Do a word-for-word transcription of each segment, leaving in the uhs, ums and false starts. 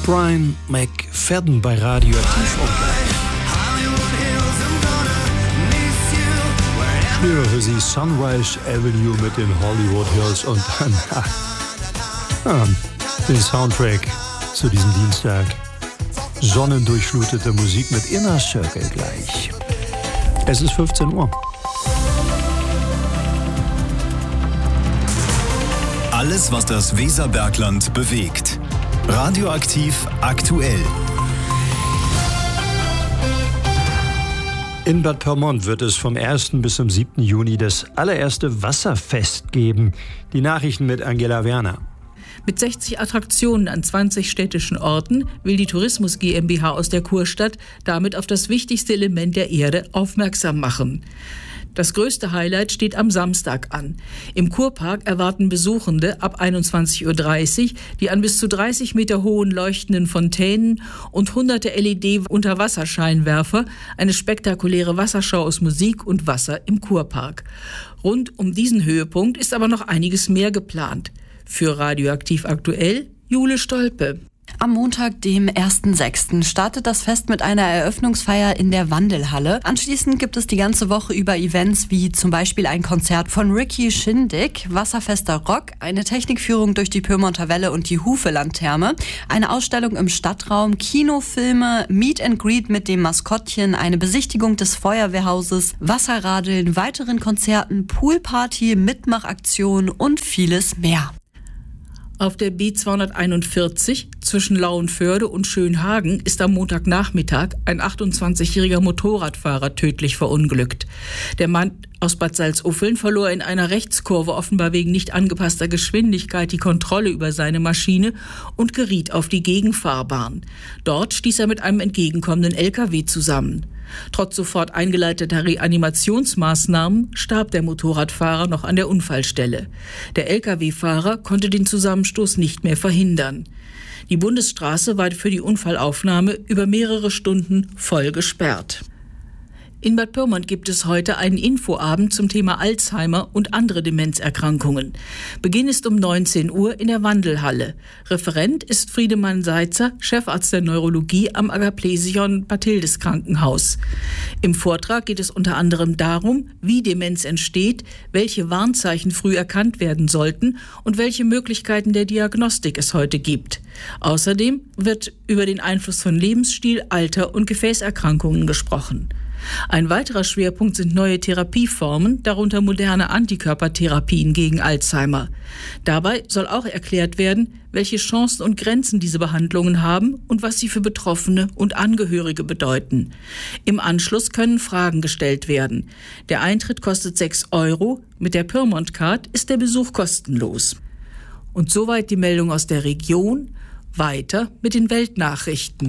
Brian McFadden bei Radioaktiv und früher für sie Sunrise Avenue mit den Hollywood Hills und dann ja, den Soundtrack zu diesem Dienstag. Sonnendurchflutete Musik mit Inner Circle gleich. Es ist fünfzehn Uhr. Alles, was das Weserbergland bewegt. Radioaktiv aktuell. In Bad Pyrmont wird es vom ersten bis zum siebten Juni das allererste Wasserfest geben. Die Nachrichten mit Angela Werner. Mit sechzig Attraktionen an zwanzig städtischen Orten will die Tourismus GmbH aus der Kurstadt damit auf das wichtigste Element der Erde aufmerksam machen. Das größte Highlight steht am Samstag an. Im Kurpark erwarten Besuchende ab einundzwanzig Uhr dreißig die an bis zu dreißig Meter hohen leuchtenden Fontänen und hunderte L E D-Unterwasserscheinwerfer eine spektakuläre Wasserschau aus Musik und Wasser im Kurpark. Rund um diesen Höhepunkt ist aber noch einiges mehr geplant. Für Radioaktiv aktuell, Jule Stolpe. Am Montag, dem ersten sechsten startet das Fest mit einer Eröffnungsfeier in der Wandelhalle. Anschließend gibt es die ganze Woche über Events wie zum Beispiel ein Konzert von Ricky Schindig, wasserfester Rock, eine Technikführung durch die Pyrmonter Welle und die Hufelandtherme, eine Ausstellung im Stadtraum, Kinofilme, Meet and Greet mit dem Maskottchen, eine Besichtigung des Feuerwehrhauses, Wasserradeln, weiteren Konzerten, Poolparty, Mitmachaktionen und vieles mehr. Auf der B zweihunderteinundvierzig zwischen Lauenförde und Schönhagen ist am Montagnachmittag ein achtundzwanzigjähriger Motorradfahrer tödlich verunglückt. Der Mann aus Bad Salzuffeln verlor in einer Rechtskurve offenbar wegen nicht angepasster Geschwindigkeit die Kontrolle über seine Maschine und geriet auf die Gegenfahrbahn. Dort stieß er mit einem entgegenkommenden L K W zusammen. Trotz sofort eingeleiteter Reanimationsmaßnahmen starb der Motorradfahrer noch an der Unfallstelle. Der L K W-Fahrer konnte den Zusammenstoß nicht mehr verhindern. Die Bundesstraße war für die Unfallaufnahme über mehrere Stunden voll gesperrt. In Bad Pyrmont gibt es heute einen Infoabend zum Thema Alzheimer und andere Demenzerkrankungen. Beginn ist um neunzehn Uhr in der Wandelhalle. Referent ist Friedemann Seitzer, Chefarzt der Neurologie am Agaplesion-Bathildes Krankenhaus. Im Vortrag geht es unter anderem darum, wie Demenz entsteht, welche Warnzeichen früh erkannt werden sollten und welche Möglichkeiten der Diagnostik es heute gibt. Außerdem wird über den Einfluss von Lebensstil, Alter und Gefäßerkrankungen gesprochen. Ein weiterer Schwerpunkt sind neue Therapieformen, darunter moderne Antikörpertherapien gegen Alzheimer. Dabei soll auch erklärt werden, welche Chancen und Grenzen diese Behandlungen haben und was sie für Betroffene und Angehörige bedeuten. Im Anschluss können Fragen gestellt werden. Der Eintritt kostet sechs Euro, mit der Pyrmont Card ist der Besuch kostenlos. Und soweit die Meldung aus der Region. Weiter mit den Weltnachrichten.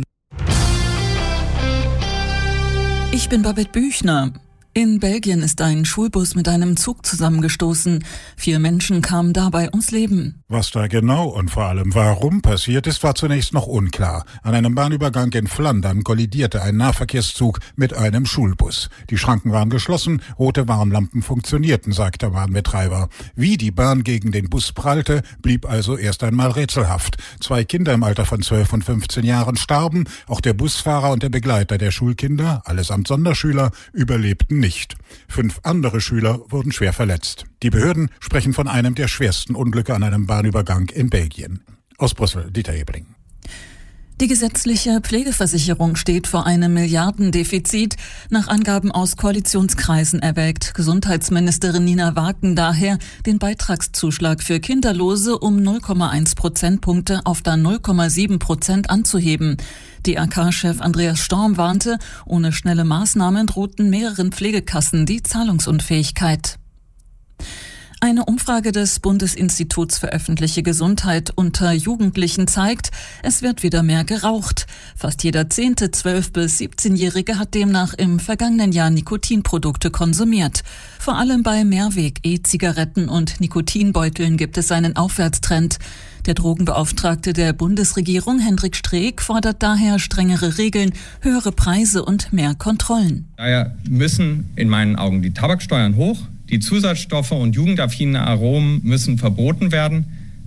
Ich bin Babette Büchner. In Belgien ist ein Schulbus mit einem Zug zusammengestoßen. Vier Menschen kamen dabei ums Leben. Was da genau und vor allem warum passiert ist, war zunächst noch unklar. An einem Bahnübergang in Flandern kollidierte ein Nahverkehrszug mit einem Schulbus. Die Schranken waren geschlossen, rote Warnlampen funktionierten, sagt der Bahnbetreiber. Wie die Bahn gegen den Bus prallte, blieb also erst einmal rätselhaft. Zwei Kinder im Alter von zwölf und fünfzehn Jahren starben. Auch der Busfahrer und der Begleiter der Schulkinder, allesamt Sonderschüler, überlebten nicht. Fünf andere Schüler wurden schwer verletzt. Die Behörden sprechen von einem der schwersten Unglücke an einem Bahnübergang in Belgien. Aus Brüssel, Dieter Hebling. Die gesetzliche Pflegeversicherung steht vor einem Milliardendefizit. Nach Angaben aus Koalitionskreisen erwägt Gesundheitsministerin Nina Waken daher, den Beitragszuschlag für Kinderlose um null Komma eins Prozentpunkte auf dann null Komma sieben Prozent anzuheben. D A K-Chef Andreas Storm warnte, ohne schnelle Maßnahmen drohten mehreren Pflegekassen die Zahlungsunfähigkeit. Eine Umfrage des Bundesinstituts für öffentliche Gesundheit unter Jugendlichen zeigt, es wird wieder mehr geraucht. Fast jeder zehnte zwölf- bis siebzehnjährige hat demnach im vergangenen Jahr Nikotinprodukte konsumiert. Vor allem bei Mehrweg-E-Zigaretten und Nikotinbeuteln gibt es einen Aufwärtstrend. Der Drogenbeauftragte der Bundesregierung, Hendrik Streeck, fordert daher strengere Regeln, höhere Preise und mehr Kontrollen. Daher müssen in meinen Augen die Tabaksteuern hoch, die Zusatzstoffe und jugendaffine Aromen müssen verboten werden.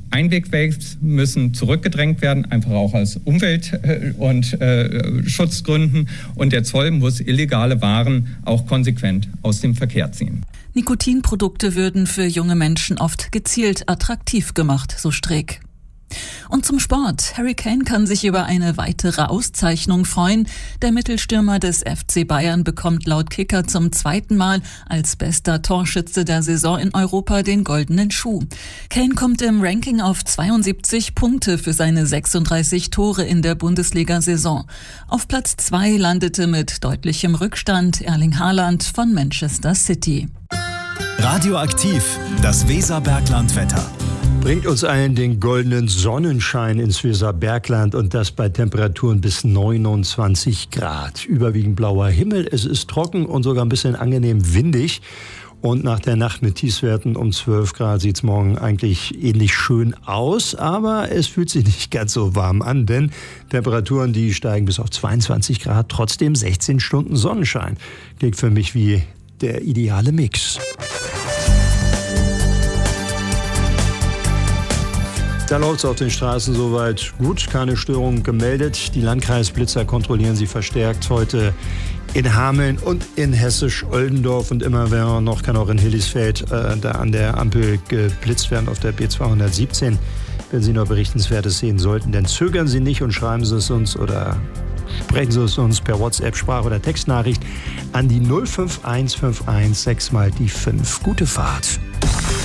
Einwegvapes müssen zurückgedrängt werden, einfach auch aus Umwelt- und äh, Schutzgründen. Und der Zoll muss illegale Waren auch konsequent aus dem Verkehr ziehen. Nikotinprodukte würden für junge Menschen oft gezielt attraktiv gemacht, so Streeck. Und zum Sport. Harry Kane kann sich über eine weitere Auszeichnung freuen. Der Mittelstürmer des F C Bayern bekommt laut Kicker zum zweiten Mal als bester Torschütze der Saison in Europa den goldenen Schuh. Kane kommt im Ranking auf zweiundsiebzig Punkte für seine sechsunddreißig Tore in der Bundesliga-Saison. Auf Platz zwei landete mit deutlichem Rückstand Erling Haaland von Manchester City. Radioaktiv, das Weserbergland-Wetter. Bringt uns allen den goldenen Sonnenschein ins Weserbergland und das bei Temperaturen bis neunundzwanzig Grad. Überwiegend blauer Himmel, es ist trocken und sogar ein bisschen angenehm windig. Und nach der Nacht mit Tiefstwerten um zwölf Grad sieht es morgen eigentlich ähnlich schön aus, aber es fühlt sich nicht ganz so warm an, denn Temperaturen, die steigen bis auf zweiundzwanzig Grad, trotzdem sechzehn Stunden Sonnenschein. Klingt für mich wie der ideale Mix. Da läuft es auf den Straßen soweit gut, keine Störungen gemeldet. Die Landkreisblitzer kontrollieren sie verstärkt heute in Hameln und in Hessisch-Oldendorf. Und immer wenn noch kann auch in Hillisfeld äh, da an der Ampel geblitzt werden auf der B zweihundertsiebzehn. Wenn Sie noch Berichtenswertes sehen sollten, dann zögern Sie nicht und schreiben Sie es uns oder sprechen Sie es uns per WhatsApp, Sprach- oder Textnachricht an die null fünf eins fünf eins sechs mal die fünf. Gute Fahrt.